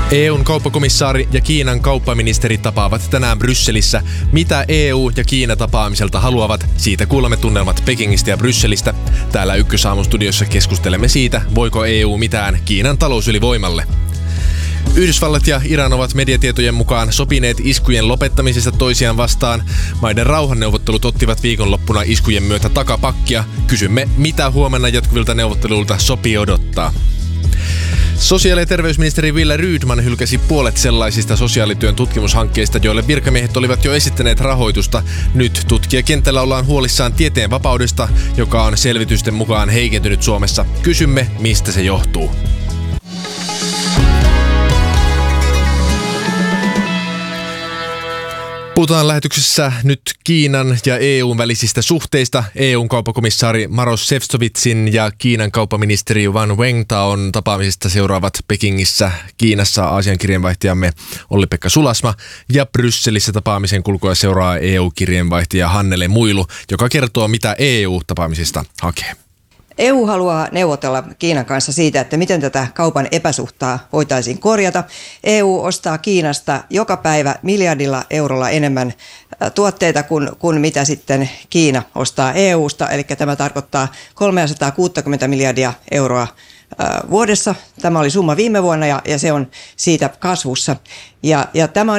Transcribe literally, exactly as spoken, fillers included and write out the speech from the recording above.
E U:n kauppakomissaari ja Kiinan kauppaministeri tapaavat tänään Brysselissä. Mitä E U ja Kiina tapaamiselta haluavat, siitä kuulemme tunnelmat Pekingistä ja Brysselistä. Täällä Ykkösaamun studiossa keskustelemme siitä, voiko E U mitään Kiinan talousylivoimalle. Yhdysvallat ja Iran ovat mediatietojen mukaan sopineet iskujen lopettamisesta toisiaan vastaan. Maiden rauhanneuvottelut ottivat viikonloppuna iskujen myötä takapakkia. Kysymme, mitä huomenna jatkuvilta neuvotteluilta sopii odottaa. Sosiaali- ja terveysministeri Wille Rydman hylkäsi puolet sellaisista sosiaalityön tutkimushankkeista, joille virkamiehet olivat jo esittäneet rahoitusta. Nyt tutkijakentällä ollaan huolissaan tieteen vapaudesta, joka on selvitysten mukaan heikentynyt Suomessa. Kysymme, mistä se johtuu. Puhutaan lähetyksessä nyt Kiinan ja E U:n välisistä suhteista. E U:n kauppakomissaari Maroš Šefčovičin ja Kiinan kauppaministeri Wang Wengtaon tapaamisesta seuraavat Pekingissä, Kiinassa Aasian kirjeenvaihtajamme Olli-Pekka Sulasma ja Brysselissä tapaamisen kulkua seuraa E U-kirjeenvaihtaja Hannele Muilu, joka kertoo, mitä E U tapaamisesta hakee. E U haluaa neuvotella Kiinan kanssa siitä, että miten tätä kaupan epäsuhtaa voitaisiin korjata. E U ostaa Kiinasta joka päivä miljardilla eurolla enemmän tuotteita kuin, kuin mitä sitten Kiina ostaa E U:sta. Eli tämä tarkoittaa kolmesataakuusikymmentä miljardia euroa vuodessa. Tämä oli summa viime vuonna ja, ja se on siitä kasvussa. Ja, ja tämä on